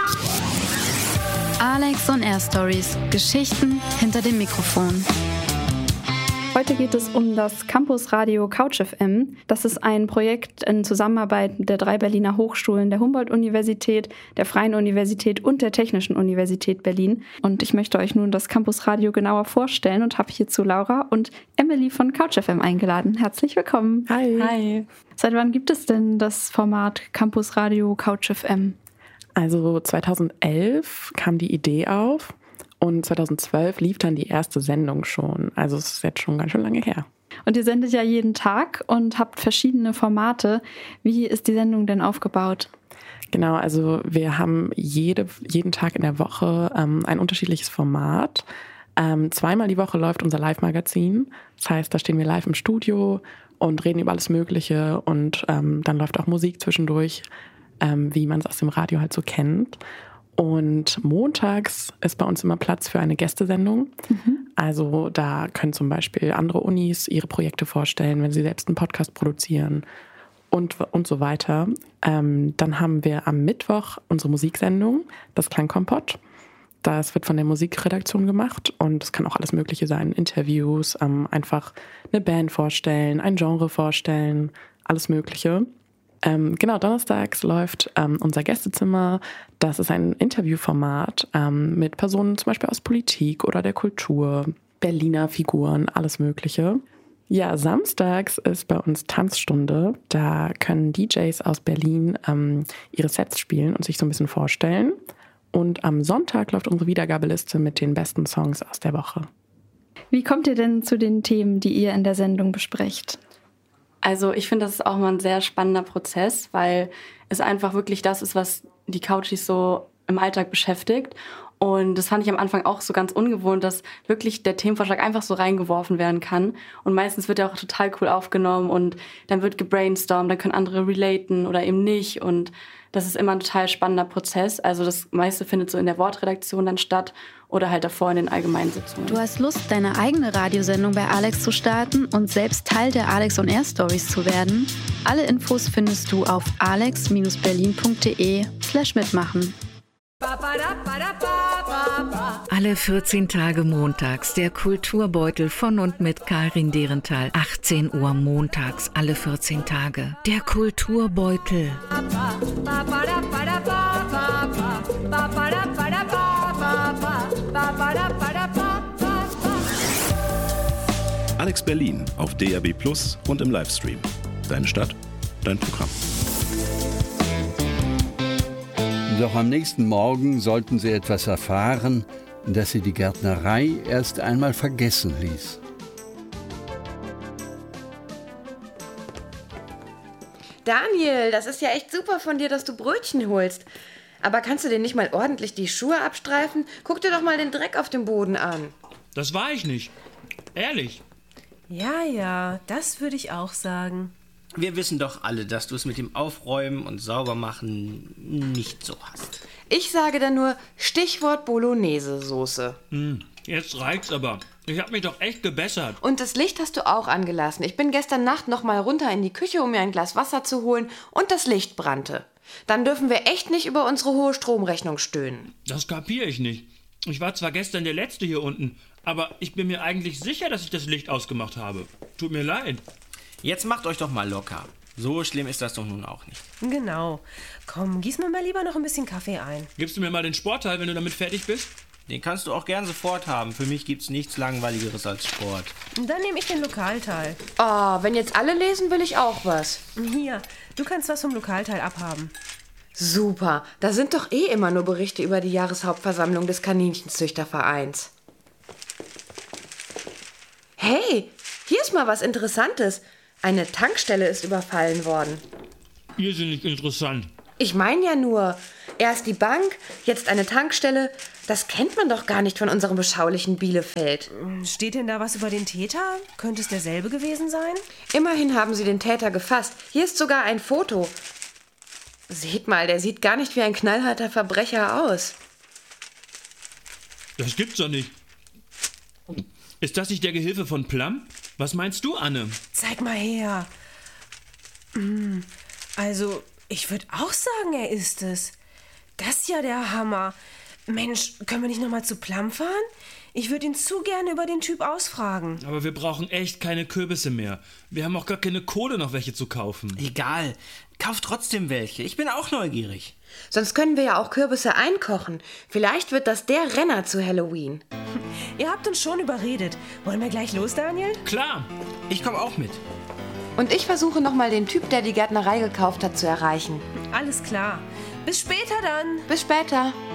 Alex on Air Stories. Geschichten hinter dem Mikrofon. Heute geht es um das Campusradio Couch FM. Das ist ein Projekt in Zusammenarbeit der 3 Berliner Hochschulen, der Humboldt-Universität, der Freien Universität und der Technischen Universität Berlin. Und ich möchte euch nun das Campusradio genauer vorstellen und habe hierzu Laura und Emily von Couch FM eingeladen. Herzlich willkommen. Hi. Hi. Seit wann gibt es denn das Format Campusradio Couch FM? Also 2011 kam die Idee auf. Und 2012 lief dann die erste Sendung schon. Also es ist jetzt schon ganz schön lange her. Und ihr sendet ja jeden Tag und habt verschiedene Formate. Wie ist die Sendung denn aufgebaut? Genau, also wir haben jeden Tag in der Woche ein unterschiedliches Format. Zweimal die Woche läuft unser Live-Magazin. Das heißt, da stehen wir live im Studio und reden über alles Mögliche. Und dann läuft auch Musik zwischendurch, wie man es aus dem Radio halt so kennt. Und montags ist bei uns immer Platz für eine Gästesendung. Also da können zum Beispiel andere Unis ihre Projekte vorstellen, wenn sie selbst einen Podcast produzieren und so weiter. Dann haben wir am Mittwoch unsere Musiksendung, das Klangkompott. Das wird von der Musikredaktion gemacht und es kann auch alles Mögliche sein. Interviews, einfach eine Band vorstellen, ein Genre vorstellen, alles Mögliche. Genau, donnerstags läuft unser Gästezimmer. Das ist ein Interviewformat mit Personen zum Beispiel aus Politik oder der Kultur, Berliner Figuren, alles Mögliche. Ja, samstags ist bei uns Tanzstunde. Da können DJs aus Berlin ihre Sets spielen und sich so ein bisschen vorstellen. Und am Sonntag läuft unsere Wiedergabeliste mit den besten Songs aus der Woche. Wie kommt ihr denn zu den Themen, die ihr in der Sendung besprecht? Also ich finde, das ist auch mal ein sehr spannender Prozess, weil es einfach wirklich das ist, was die Couchies so im Alltag beschäftigt. Und das fand ich am Anfang auch so ganz ungewohnt, dass wirklich der Themenvorschlag einfach so reingeworfen werden kann. Und meistens wird er auch total cool aufgenommen und dann wird gebrainstormt, dann können andere relaten oder eben nicht. Und das ist immer ein total spannender Prozess. Also das meiste findet so in der Wortredaktion dann statt oder halt davor in den Allgemeinsitzungen. Du hast Lust, deine eigene Radiosendung bei Alex zu starten und selbst Teil der Alex on Air Stories zu werden? Alle Infos findest du auf alex-berlin.de/mitmachen. Alle 14 Tage montags der Kulturbeutel von und mit Karin Derenthal. 18 Uhr montags, alle 14 Tage. Der Kulturbeutel. Alex Berlin auf DAB+ und im Livestream. Deine Stadt, dein Programm. Doch am nächsten Morgen sollten sie etwas erfahren, das sie die Gärtnerei erst einmal vergessen ließ. Daniel, das ist ja echt super von dir, dass du Brötchen holst. Aber kannst du dir nicht mal ordentlich die Schuhe abstreifen? Guck dir doch mal den Dreck auf dem Boden an. Das war ich nicht. Ehrlich. Ja, das würde ich auch sagen. Wir wissen doch alle, dass du es mit dem Aufräumen und Saubermachen nicht so hast. Ich sage da nur Stichwort Bolognese-Soße. Jetzt reicht's aber. Ich habe mich doch echt gebessert. Und das Licht hast du auch angelassen. Ich bin gestern Nacht noch mal runter in die Küche, um mir ein Glas Wasser zu holen und das Licht brannte. Dann dürfen wir echt nicht über unsere hohe Stromrechnung stöhnen. Das kapiere ich nicht. Ich war zwar gestern der Letzte hier unten, aber ich bin mir eigentlich sicher, dass ich das Licht ausgemacht habe. Tut mir leid. Jetzt macht euch doch mal locker. So schlimm ist das doch nun auch nicht. Genau. Komm, gieß mir mal lieber noch ein bisschen Kaffee ein. Gibst du mir mal den Sportteil, wenn du damit fertig bist? Den kannst du auch gern sofort haben. Für mich gibt's nichts Langweiligeres als Sport. Dann nehme ich den Lokalteil. Oh, wenn jetzt alle lesen, will ich auch was. Hier, du kannst was vom Lokalteil abhaben. Super, da sind doch eh immer nur Berichte über die Jahreshauptversammlung des Kaninchenzüchtervereins. Hey, hier ist mal was Interessantes. Eine Tankstelle ist überfallen worden. Irrsinnig interessant. Ich meine ja nur, erst die Bank, jetzt eine Tankstelle. Das kennt man doch gar nicht von unserem beschaulichen Bielefeld. Steht denn da was über den Täter? Könnte es derselbe gewesen sein? Immerhin haben sie den Täter gefasst. Hier ist sogar ein Foto. Seht mal, der sieht gar nicht wie ein knallharter Verbrecher aus. Das gibt's doch nicht. Ist das nicht der Gehilfe von Plum? Was meinst du, Anne? Zeig mal her. Also, ich würde auch sagen, er ist es. Das ist ja der Hammer. Mensch, können wir nicht nochmal zu Plum fahren? Ich würde ihn zu gerne über den Typ ausfragen. Aber wir brauchen echt keine Kürbisse mehr. Wir haben auch gar keine Kohle, noch welche zu kaufen. Egal, kauf trotzdem welche. Ich bin auch neugierig. Sonst können wir ja auch Kürbisse einkochen. Vielleicht wird das der Renner zu Halloween. Ihr habt uns schon überredet. Wollen wir gleich los, Daniel? Klar, ich komme auch mit. Und ich versuche nochmal den Typ, der die Gärtnerei gekauft hat, zu erreichen. Alles klar. Bis später dann. Bis später.